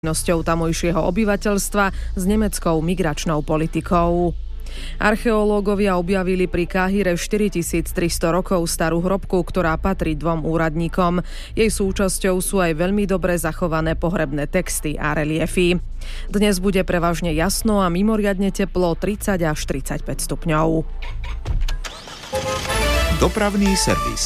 tamojšieho obyvateľstva s nemeckou migračnou politikou. Archeológovia objavili pri Káhire 4300 rokov starú hrobku, ktorá patrí dvom úradníkom. Jej súčasťou sú aj veľmi dobre zachované pohrebné texty a reliefy. Dnes bude prevažne jasno a mimoriadne teplo 30 až 35 stupňov. Dopravný servis.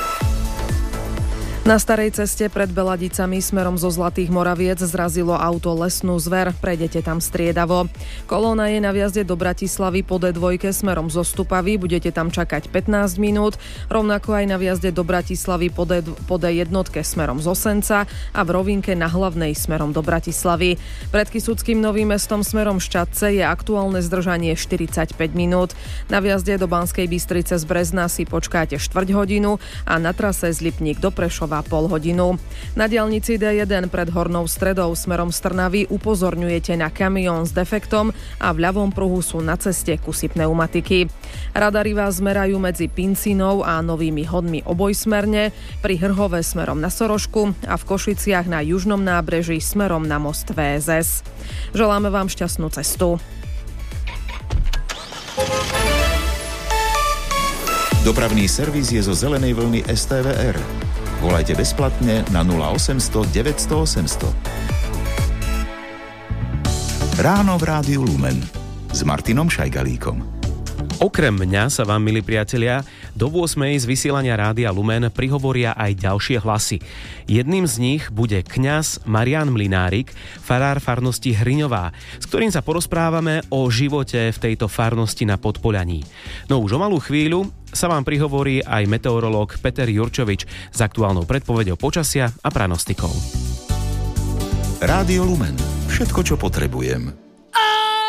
Na starej ceste pred Beladicami smerom zo Zlatých Moraviec zrazilo auto lesnú zver. Prejdete tam striedavo. Kolóna je na vjazde do Bratislavy po D2 smerom zo Stupavy. Budete tam čakať 15 minút. Rovnako aj na vjazde do Bratislavy po D1 smerom z Osenca a v rovinke na Hlavnej smerom do Bratislavy. Pred Kysuckým Novým Mestom smerom Šťadce je aktuálne zdržanie 45 minút. Na vjazde do Banskej Bystrice z Brezna si počkáte štvrť hodinu a na trase z Lipník do Prešova pol hodinu. Na diaľnici D1 pred Hornou Stredou smerom z Trnavy upozorňujete na kamión s defektom a v ľavom pruhu sú na ceste kusy pneumatiky. Radary vás zmerajú medzi Pincinou a Novými Hodmi obojsmerne, pri Hrhove smerom na Sorošku a v Košiciach na južnom nábreží smerom na most VSS. Želáme vám šťastnú cestu. Dopravný servis je zo zelenej vlny STVR. Volajte bezplatne na 0800 900 800. Ráno v Rádiu Lumen s Martinom Šajgalíkom. Okrem mňa sa vám, milí priatelia, do 8. z vysielania Rádia Lumen prihovoria aj ďalšie hlasy. Jedným z nich bude kňaz Marián Mlynárik, farár farnosti Hriňová, s ktorým sa porozprávame o živote v tejto farnosti na Podpoľaní. No už o malú chvíľu sa vám prihovorí aj meteorológ Peter Jurčovič s aktuálnou predpoveďou počasia a pranostikou. Rádio Lumen. Všetko, čo potrebujem.